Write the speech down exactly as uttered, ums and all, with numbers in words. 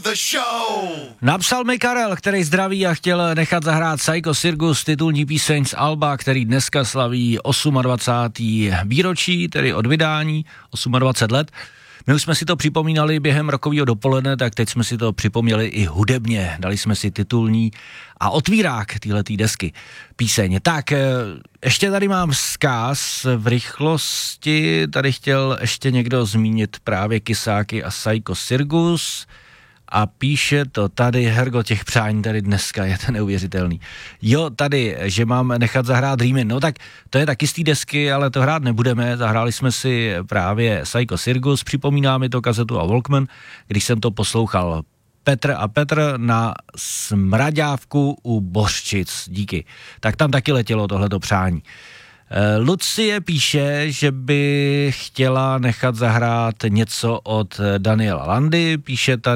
Napsal mi Karel, který zdraví a chtěl nechat zahrát Psycho Circus, titulní píseň z alba, který dneska slaví dvacátého osmého výročí, tedy od vydání, dvacet osm let. My už jsme si to připomínali během rokového dopoledne, tak teď jsme si to připomněli i hudebně. Dali jsme si titulní a otvírák téhletý desky píseň. Tak, ještě tady mám vzkaz v rychlosti. Tady chtěl ještě někdo zmínit právě Kysáky a Psycho Circus. A píše to tady, Hergo, těch přání tady dneska, je to neuvěřitelný. Jo, tady, že mám nechat zahrát Dreamin', no tak to je taky z té desky, ale to hrát nebudeme, zahráli jsme si právě Psycho Circus, připomíná mi to kazetu a Walkman, když jsem to poslouchal. Petr a Petr na Smraďávku u Bořčic, díky. Tak tam taky letělo tohleto přání. Lucie píše, že by chtěla nechat zahrát něco od Daniela Landy, píše tady